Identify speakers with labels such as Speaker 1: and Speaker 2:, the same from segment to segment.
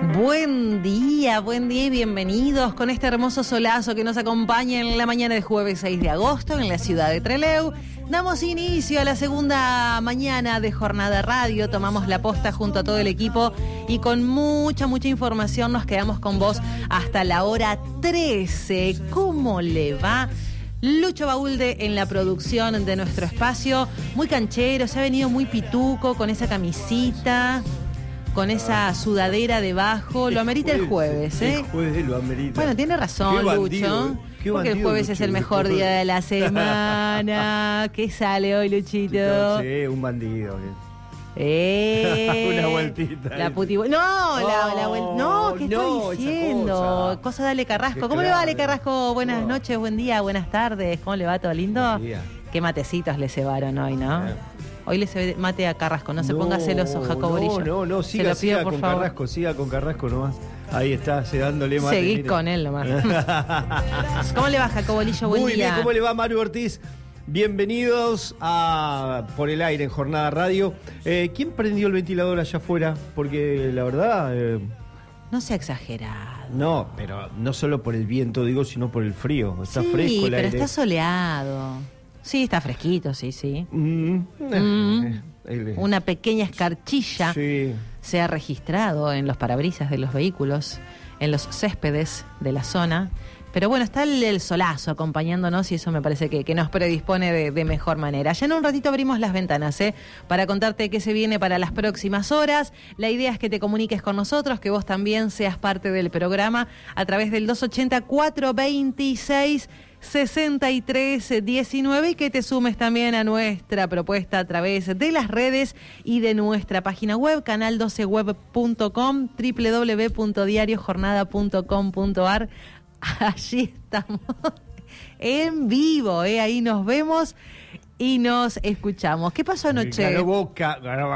Speaker 1: Buen día y bienvenidos con este hermoso solazo que nos acompaña en la mañana de jueves 6 de agosto en la ciudad de Trelew. Damos inicio a la segunda mañana de Jornada Radio, tomamos la posta junto a todo el equipo y con mucha información nos quedamos con vos hasta la hora 13. ¿Cómo le va? Lucho Baúlde en la producción de nuestro espacio, muy canchero, se ha venido muy pituco con esa camisita, con esa sudadera debajo, lo amerita el jueves, ¿eh?
Speaker 2: El jueves lo amerita.
Speaker 1: Bueno, tiene razón, Lucho. Porque el jueves es el mejor día de la semana. ¿Qué sale hoy, Luchito?
Speaker 2: Sí, un bandido.
Speaker 1: Una
Speaker 2: vueltita.
Speaker 1: La puti... No, la vuelta. No, ¿qué estoy diciendo? Cosa de Ale Carrasco. ¿Cómo le va, Ale Carrasco? Buenas noches, buen día, buenas tardes. ¿Cómo le va? ¿Todo lindo?
Speaker 2: Buen día.
Speaker 1: Qué matecitos le cebaron hoy, ¿no? Hoy le se mate a Carrasco, no se ponga celoso, Jacobo Borillo.
Speaker 2: No, siga con favor. Carrasco, siga con Carrasco nomás. Ahí está, dándole mate.
Speaker 1: Seguí con él nomás. ¿Cómo le va, Jacobo Borillo? Buen día.
Speaker 2: Muy bien, ¿cómo le va, Maru Ortiz? Bienvenidos a Por el Aire en Jornada Radio. ¿Quién prendió el ventilador allá afuera? Porque la verdad...
Speaker 1: No sea exagerado.
Speaker 2: No, pero no solo por el viento, digo, sino por el frío. Está fresco el aire.
Speaker 1: Sí, pero está soleado. Sí, está fresquito, sí. Una pequeña escarchilla se ha registrado en los parabrisas de los vehículos, en los céspedes de la zona. Pero bueno, está el solazo acompañándonos y eso me parece que nos predispone de mejor manera. Ya en un ratito abrimos las ventanas, para contarte qué se viene para las próximas horas. La idea es que te comuniques con nosotros, que vos también seas parte del programa a través del 280-426-6319 y que te sumes también a nuestra propuesta a través de las redes y de nuestra página web, canal12web.com, www.diariojornada.com.ar. Allí estamos en vivo, ahí nos vemos y nos escuchamos. ¿Qué pasó anoche?
Speaker 2: Ganó Boca,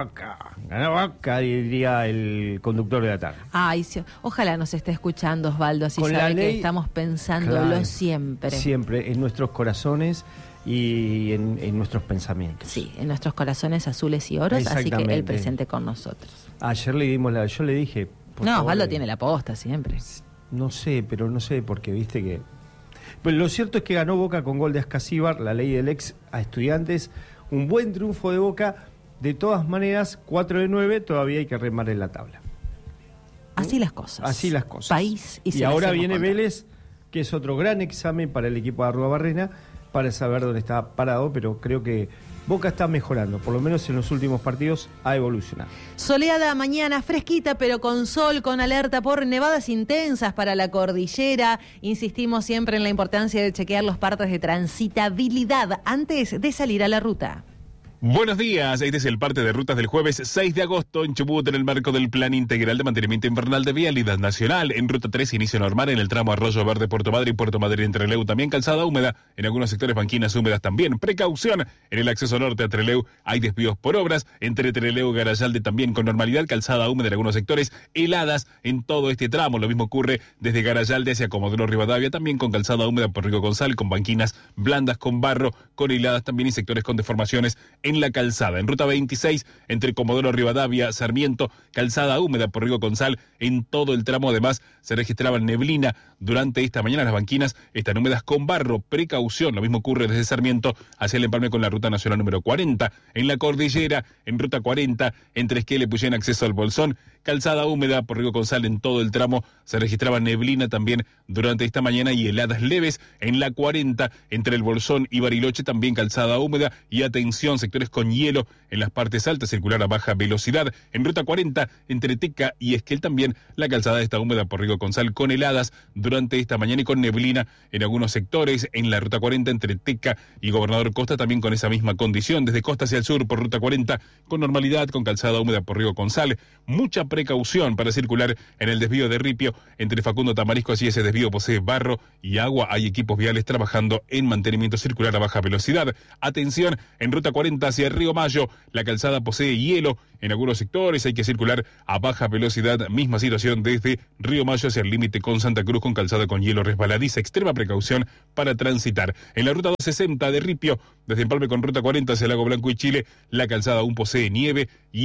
Speaker 2: diría el conductor de la tarde.
Speaker 1: Ay, sí, ojalá nos esté escuchando Osvaldo, así sabe que estamos pensándolo siempre.
Speaker 2: Siempre, en nuestros corazones y en nuestros pensamientos.
Speaker 1: Sí, en nuestros corazones azules y oros, así que él presente con nosotros.
Speaker 2: Ayer le dimos yo le dije...
Speaker 1: No, Osvaldo tiene la posta siempre.
Speaker 2: No sé porque viste que... Pero lo cierto es que ganó Boca con gol de Ascasíbar, la ley del ex a Estudiantes. Un buen triunfo de Boca. De todas maneras, 4 de 9, todavía hay que remar en la tabla.
Speaker 1: Así las cosas. País
Speaker 2: y ahora viene Vélez, que es otro gran examen para el equipo de Arruabarrena, para saber dónde está parado, pero creo que Boca está mejorando, por lo menos en los últimos partidos ha evolucionado.
Speaker 1: Soleada mañana, fresquita, pero con sol, con alerta por nevadas intensas para la cordillera. Insistimos siempre en la importancia de chequear los partes de transitabilidad antes de salir a la ruta.
Speaker 3: Buenos días, este es el parte de rutas del jueves 6 de agosto en Chubut en el marco del Plan Integral de Mantenimiento Invernal de Vialidad Nacional. En Ruta 3, inicio normal en el tramo Arroyo Verde, Puerto Madre y Puerto Madre en Trelew. También calzada húmeda, en algunos sectores banquinas húmedas también. Precaución, en el acceso norte a Trelew hay desvíos por obras. Entre Trelew y Garayalde también con normalidad, calzada húmeda en algunos sectores, heladas en todo este tramo. Lo mismo ocurre desde Garayalde hacia Comodoro Rivadavia, también con calzada húmeda por Río Gonzal, con banquinas blandas, con barro, con heladas también y sectores con deformaciones en la calzada. En Ruta 26, entre Comodoro Rivadavia, Sarmiento, calzada húmeda por Río Gonzal, en todo el tramo además se registraba neblina durante esta mañana. Las banquinas están húmedas con barro, precaución. Lo mismo ocurre desde Sarmiento hacia el empalme con la Ruta Nacional número 40. En la cordillera, en Ruta 40, entre Esquel y Puyén, acceso al Bolsón, calzada húmeda por Río Gonzal, en todo el tramo se registraba neblina también durante esta mañana y heladas leves. En la 40, entre el Bolsón y Bariloche, también calzada húmeda y atención, sectores con hielo en las partes altas, circular a baja velocidad. En Ruta 40, entre Teca y Esquel también la calzada está húmeda por Río Gonzal con heladas durante esta mañana y con neblina en algunos sectores. En la Ruta 40, entre Teca y Gobernador Costa, también con esa misma condición. Desde Costa hacia el sur por Ruta 40, con normalidad, con calzada húmeda por Río Gonzal. Mucha precaución para circular en el desvío de Ripio, entre Facundo Tamarisco, así ese desvío posee barro y agua. Hay equipos viales trabajando en mantenimiento circular a baja velocidad. Atención, en Ruta 40 hacia Río Mayo, la calzada posee hielo en algunos sectores, hay que circular a baja velocidad. Misma situación desde Río Mayo hacia el límite con Santa Cruz, con calzada con hielo resbaladiza. Extrema precaución para transitar. En la Ruta 260 de Ripio, desde Empalme con Ruta 40 hacia Lago Blanco y Chile, la calzada aún posee nieve, hielo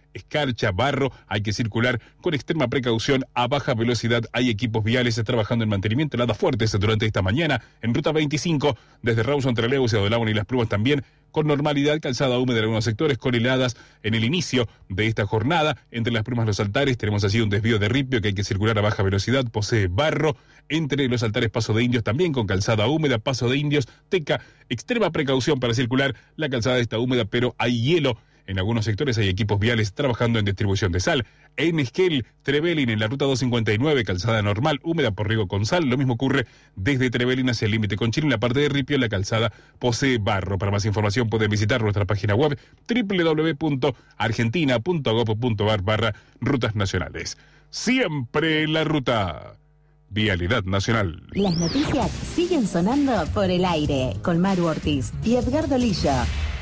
Speaker 3: escarcha, barro, hay que circular con extrema precaución a baja velocidad. Hay equipos viales trabajando en mantenimiento, heladas fuertes durante esta mañana. En ruta 25, desde Rawson, Trelew, Ciudad del Agua y Las Plumas también, con normalidad, calzada húmeda en algunos sectores, con heladas en el inicio de esta jornada. Entre Las Plumas y Los Altares tenemos así un desvío de ripio que hay que circular a baja velocidad, posee barro. Entre Los Altares, Paso de Indios también con calzada húmeda, Paso de Indios, Teca, extrema precaución para circular. La calzada está húmeda, pero hay hielo. En algunos sectores hay equipos viales trabajando en distribución de sal. En Esquel, Trevelin, en la ruta 259, calzada normal, húmeda por riego con sal. Lo mismo ocurre desde Trevelin hacia el límite con Chile. En la parte de ripio, la calzada posee barro. Para más información pueden visitar nuestra página web www.argentina.gov.ar/rutas nacionales. Siempre la ruta. Vialidad Nacional.
Speaker 4: Las noticias siguen sonando por el aire con Maru Ortiz y Edgardo Lillo.